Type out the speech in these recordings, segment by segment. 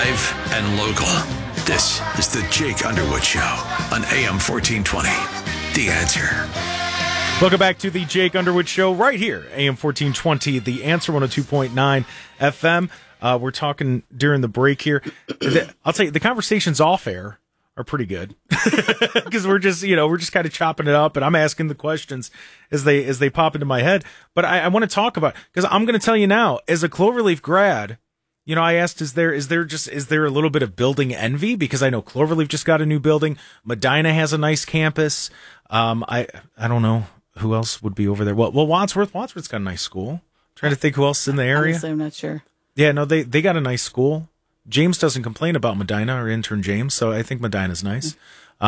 Live and local. This is the Jake Underwood Show on AM 1420. The Answer. Welcome back to the Jake Underwood Show right here, AM 1420, The Answer 102.9 FM. We're talking during the break here. I'll tell you, the conversations off air are pretty good because we're just kind of chopping it up, and I'm asking the questions as they pop into my head. But I want to talk about, because I'm going to tell you now, as a Cloverleaf grad, I asked, is there a little bit of building envy? Because I know Cloverleaf just got a new building. Medina has a nice campus. I don't know who else would be over there. Well, Wadsworth's got a nice school. Trying to think who else is in the area. Honestly, I'm not sure. Yeah, no, they got a nice school. James doesn't complain about Medina, our intern James, so I think Medina's nice.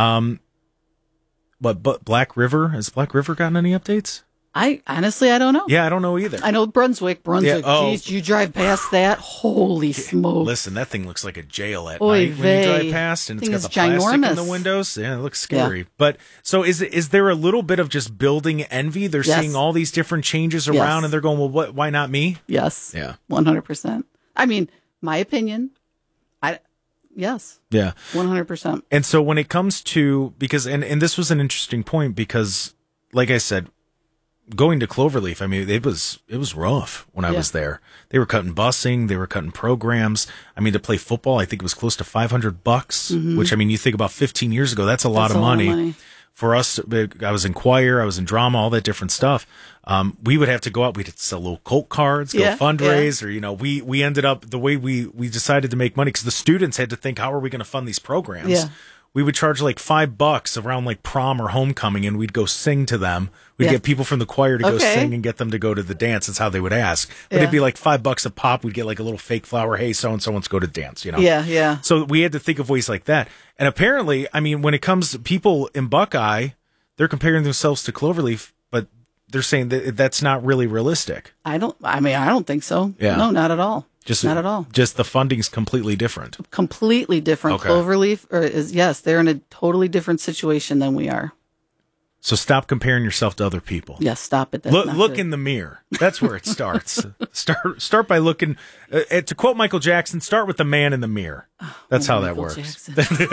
But Black River, has Black River gotten any updates? I don't know. Yeah, I don't know either. I know Brunswick. Yeah, Geez, you drive past that? Holy smoke. Listen, that thing looks like a jail at Oy night vey. when you drive past, and it's got the plastic in the windows. Yeah, it looks scary. Yeah. But so is there a little bit of just building envy? They're Yes. seeing all these different changes around, Yes. and they're going, well, why not me? Yes. Yeah. 100%. I mean, my opinion, yes. Yeah. 100%. And so when it comes to, because, and this was an interesting point, because like I said, going to Cloverleaf, I mean, it was rough when I was there. They were cutting busing, they were cutting programs. I mean, to play football, I think it was close to $500, which, I mean, you think about 15 years ago, that's a lot of money. For us, I was in choir, I was in drama, all that different stuff. We would have to go out, we'd sell little Colt cards, go fundraise, or, we ended up, the way we decided to make money, because the students had to think, how are we going to fund these programs? Yeah. We would charge like $5 around like prom or homecoming, and we'd go sing to them. We'd get people from the choir to go sing and get them to go to the dance. That's how they would ask. But it'd be like $5 a pop. We'd get like a little fake flower. Hey, so-and-so wants to go to dance, Yeah, yeah. So we had to think of ways like that. And apparently, I mean, when it comes to people in Buckeye, they're comparing themselves to Cloverleaf, but they're saying that that's not really realistic. I don't think so. Yeah. No, not at all. Not at all. Just the funding's completely different. Completely different. Okay. Cloverleaf they're in a totally different situation than we are. So stop comparing yourself to other people. Yes, stop it. Look in the mirror. That's where it starts. Start by looking. To quote Michael Jackson, start with the man in the mirror. That's how that works.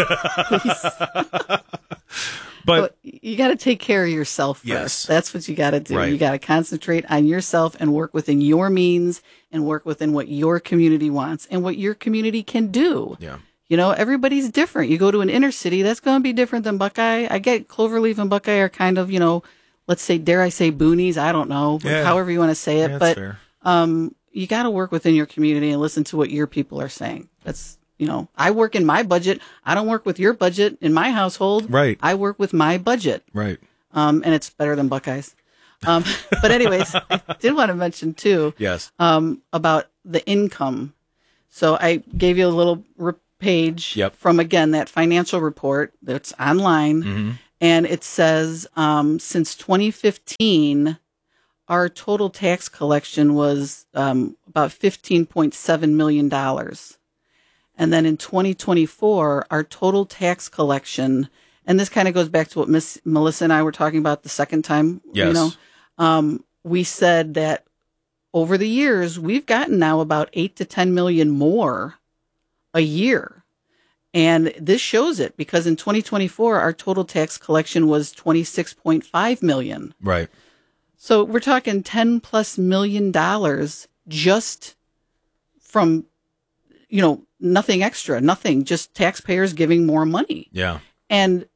But you got to take care of yourself first. Yes. That's what you got to do. Right. You got to concentrate on yourself and work within your means and work within what your community wants and what your community can do. Yeah. Everybody's different. You go to an inner city, that's going to be different than Buckeye. I get Cloverleaf and Buckeye are kind of, let's say, dare I say, boonies. I don't know, however you want to say it. Yeah, but fair. You got to work within your community and listen to what your people are saying. That's, I work in my budget. I don't work with your budget in my household. Right. I work with my budget. Right. And it's better than Buckeyes. But anyways, I did want to mention too. Yes. About the income. So I gave you a little page from, again, that financial report that's online. And it says, since 2015, our total tax collection was about $15.7 million. And then in 2024, our total tax collection, and this kind of goes back to what Miss Melissa and I were talking about the second time, we said that over the years, we've gotten now about 8 to 10 million more a year. And this shows it, because in 2024, our total tax collection was 26.5 million. Right. So we're talking $10+ million just from, nothing extra, nothing, just taxpayers giving more money. Yeah. And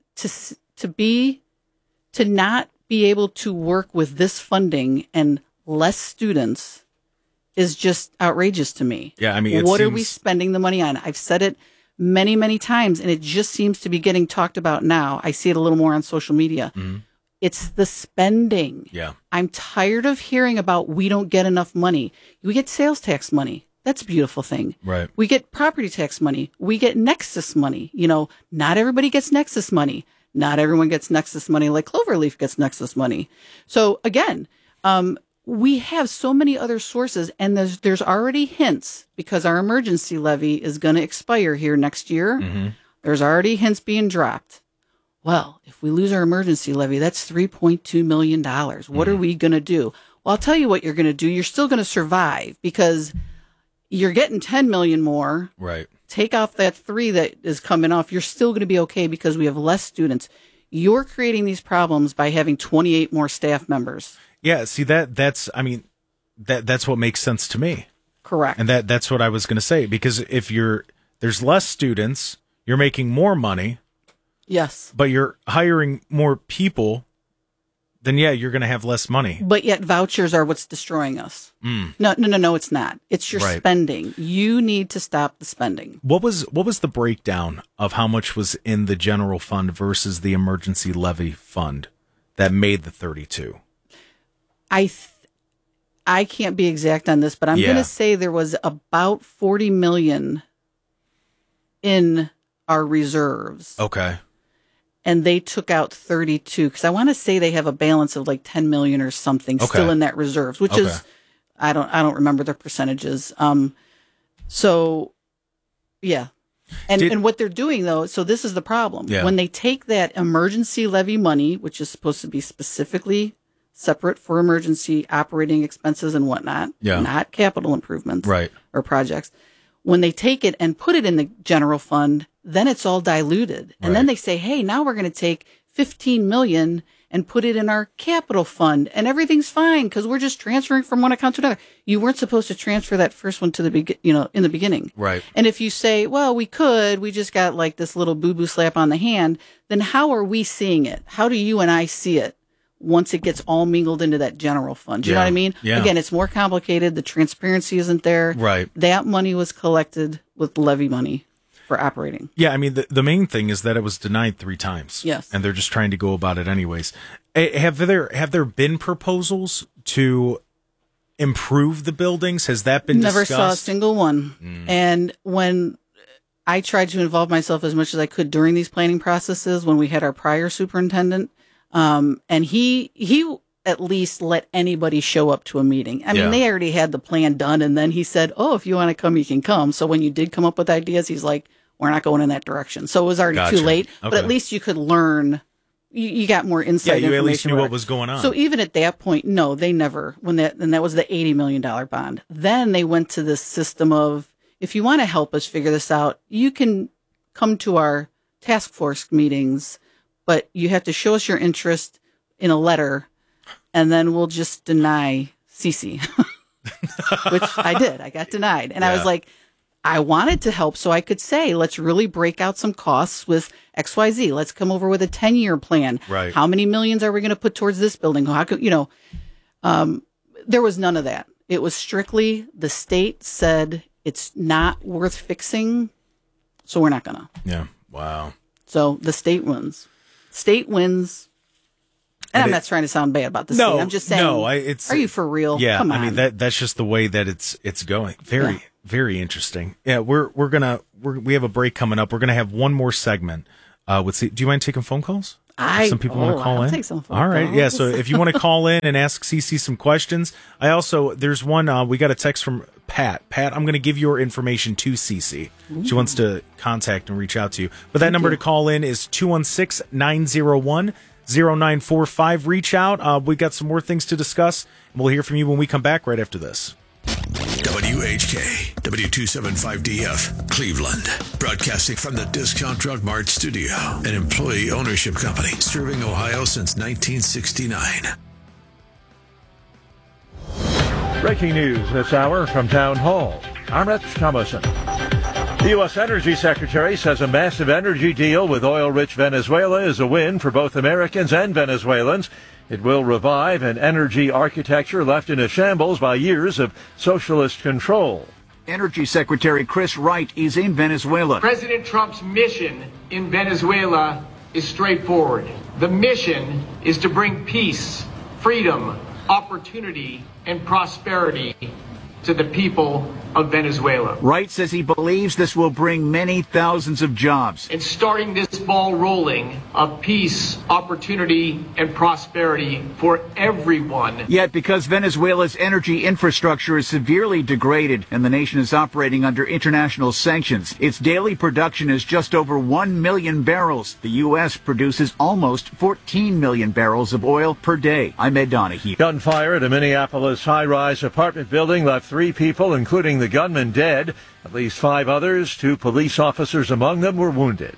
to not be able to work with this funding and less students is just outrageous to me. Yeah, I mean, what are we spending the money on? I've said it many, many times, and it just seems to be getting talked about now. I see it a little more on social media. It's the spending. Yeah. I'm tired of hearing about we don't get enough money. We get sales tax money. That's a beautiful thing. Right. We get property tax money. We get Nexus money. Not everybody gets Nexus money. Not everyone gets Nexus money like Cloverleaf gets Nexus money. So again, we have so many other sources, and there's already hints, because our emergency levy is going to expire here next year. There's already hints being dropped. Well, if we lose our emergency levy, that's $3.2 million. What are we going to do? Well, I'll tell you what you're going to do. You're still going to survive, because you're getting 10 million more. Right. take off that 3 that is coming off, you're still going to be okay because we have less students. You're creating these problems by having 28 more staff members. Yeah, see that's what makes sense to me. Correct. And that's what I was going to say, because if there's less students, you're making more money. Yes. But you're hiring more people, then yeah, you're going to have less money. But yet vouchers are what's destroying us. No, it's not. It's your spending. You need to stop the spending. What was the breakdown of how much was in the general fund versus the emergency levy fund that made the 32? I can't be exact on this, but I'm going to say there was about $40 million in our reserves. Okay. And they took out 32, because I want to say they have a balance of like 10 million or something still in that reserves, which is, I don't remember their percentages. So yeah. And what they're doing though, so this is the problem. Yeah. When they take that emergency levy money, which is supposed to be specifically separate for emergency operating expenses and whatnot, not capital improvements or projects. When they take it and put it in the general fund, then it's all diluted. And then they say, hey, now we're going to take 15 million and put it in our capital fund, and everything's fine because we're just transferring from one account to another. You weren't supposed to transfer that first one to in the beginning. Right. And if you say, well, we just got like this little boo-boo slap on the hand, then how are we seeing it? How do you and I see it once it gets all mingled into that general fund? Do you know what I mean? Yeah. Again, it's more complicated. The transparency isn't there. Right. That money was collected with levy money for operating. Yeah, I mean, the main thing is that it was denied 3 times. Yes. And they're just trying to go about it anyways. Have there been proposals to improve the buildings? Has that been discussed? Never saw a single one. And when I tried to involve myself as much as I could during these planning processes, when we had our prior superintendent, and he at least let anybody show up to a meeting. I mean, they already had the plan done, and then he said, oh, if you want to come, you can come. So when you did come up with ideas, he's like, we're not going in that direction. So it was already too late, but at least you could learn. You got more insight. Yeah, you at least knew what was going on. So even at that point, no, they never, and that was the $80 million bond. Then they went to this system of, if you want to help us figure this out, you can come to our task force meetings, but you have to show us your interest in a letter, and then we'll just deny CC, which I did. I got denied. And I was like, I wanted to help so I could say, let's really break out some costs with XYZ. Let's come over with a 10-year plan. Right. How many millions are we going to put towards this building? How could, there was none of that. It was strictly the state said it's not worth fixing, so we're not going to. Yeah. Wow. So the state wins. State wins. And I'm not trying to sound bad about the state. I'm just saying, are you for real? Yeah. Come on. I mean, that's just the way that it's going. Very interesting. Yeah, we have a break coming up. We're gonna have one more segment. Do you mind taking phone calls? Some people want to call in. Take some phone All right, calls. yeah. So if you want to call in and ask CC some questions, there's one. We got a text from Pat. Pat, I'm going to give your information to CC. She wants to contact and reach out to you. But that number to call in is 216-901-0945. Reach out. We got some more things to discuss, and we'll hear from you when we come back right after this. WHK, W275DF, Cleveland. Broadcasting from the Discount Drug Mart studio, an employee ownership company serving Ohio since 1969. Breaking news this hour from Town Hall. I'm Rich Thomason. The U.S. Energy Secretary says a massive energy deal with oil-rich Venezuela is a win for both Americans and Venezuelans. It will revive an energy architecture left in a shambles by years of socialist control. Energy Secretary Chris Wright is in Venezuela. President Trump's mission in Venezuela is straightforward. The mission is to bring peace, freedom, opportunity, and prosperity to the people of Venezuela. Wright says he believes this will bring many thousands of jobs. And starting this ball rolling of peace, opportunity, and prosperity for everyone. Yet because Venezuela's energy infrastructure is severely degraded and the nation is operating under international sanctions, its daily production is just over 1 million barrels. The U.S. produces almost 14 million barrels of oil per day. I'm Ed Donahue. Gunfire at a Minneapolis high-rise apartment building left 3 people, including the gunman, dead. At least 5 others, 2 police officers among them, were wounded.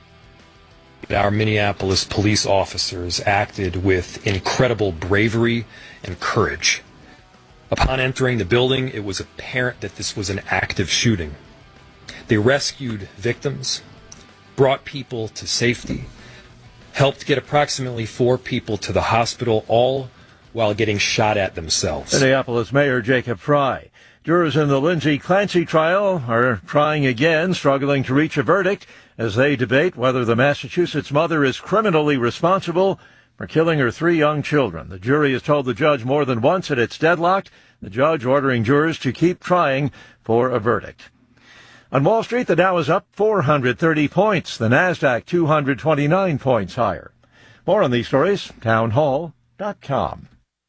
Our Minneapolis police officers acted with incredible bravery and courage. Upon entering the building, it was apparent that this was an active shooting. They rescued victims, brought people to safety, helped get approximately 4 people to the hospital, all while getting shot at themselves. Minneapolis Mayor Jacob Frey. Jurors in the Lindsay Clancy trial are trying again, struggling to reach a verdict as they debate whether the Massachusetts mother is criminally responsible for killing her 3 young children. The jury has told the judge more than once that it's deadlocked, the judge ordering jurors to keep trying for a verdict. On Wall Street, the Dow is up 430 points, the Nasdaq 229 points higher. More on these stories, townhall.com.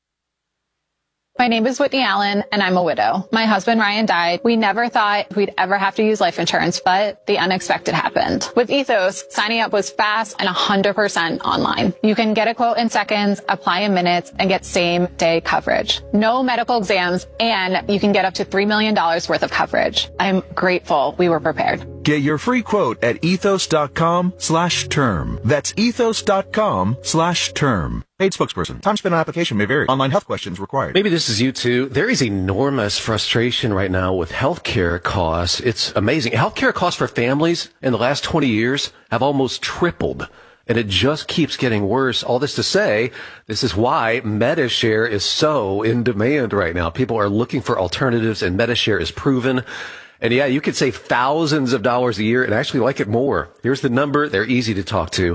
My name is Whitney Allen, and I'm a widow. My husband, Ryan, died. We never thought we'd ever have to use life insurance, but the unexpected happened. With Ethos, signing up was fast and 100% online. You can get a quote in seconds, apply in minutes, and get same-day coverage. No medical exams, and you can get up to $3 million worth of coverage. I'm grateful we were prepared. Get your free quote at ethos.com/term. That's ethos.com/term. Paid spokesperson. Time spent on application may vary. Online health questions required. Maybe this is you too. There is enormous frustration right now with healthcare costs. It's amazing. Healthcare costs for families in the last 20 years have almost tripled. And it just keeps getting worse. All this to say, this is why MediShare is so in demand right now. People are looking for alternatives, and MediShare is proven. And yeah, you could save thousands of dollars a year and actually like it more. Here's the number. They're easy to talk to.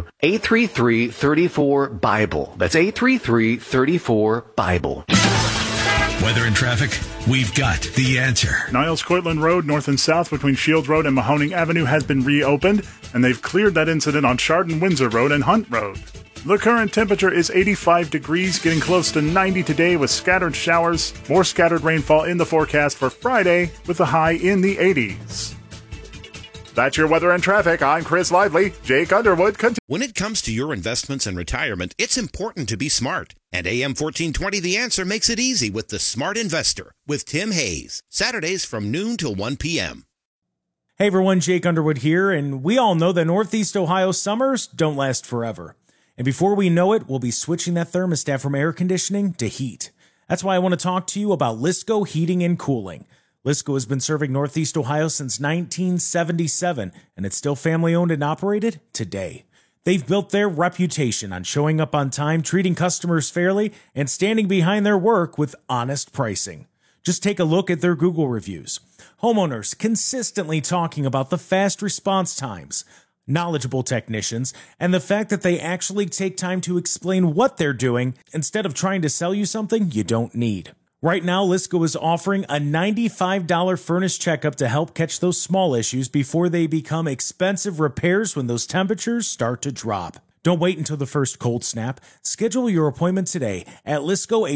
833-34-BIBLE. That's 833-34-BIBLE. Weather and traffic, we've got the answer. Niles Cortland Road, north and south between Shields Road and Mahoning Avenue, has been reopened, and they've cleared that incident on Chardon Windsor Road and Hunt Road. The current temperature is 85 degrees, getting close to 90 today with scattered showers. More scattered rainfall in the forecast for Friday with a high in the 80s. That's your weather and traffic. I'm Chris Lively. Jake Underwood continues. When it comes to your investments and retirement, it's important to be smart. And AM 1420 The Answer makes it easy with The Smart Investor with Tim Hayes. Saturdays from noon till 1 p.m. Hey everyone, Jake Underwood here, and we all know that Northeast Ohio summers don't last forever. And before we know it, we'll be switching that thermostat from air conditioning to heat. That's why I want to talk to you about Lisco Heating and Cooling. Lisco has been serving Northeast Ohio since 1977, and it's still family-owned and operated today. They've built their reputation on showing up on time, treating customers fairly, and standing behind their work with honest pricing. Just take a look at their Google reviews. Homeowners consistently talking about the fast response times, knowledgeable technicians, and the fact that they actually take time to explain what they're doing instead of trying to sell you something you don't need. Right now, Lisco is offering a $95 furnace checkup to help catch those small issues before they become expensive repairs when those temperatures start to drop. Don't wait until the first cold snap. Schedule your appointment today at Lisco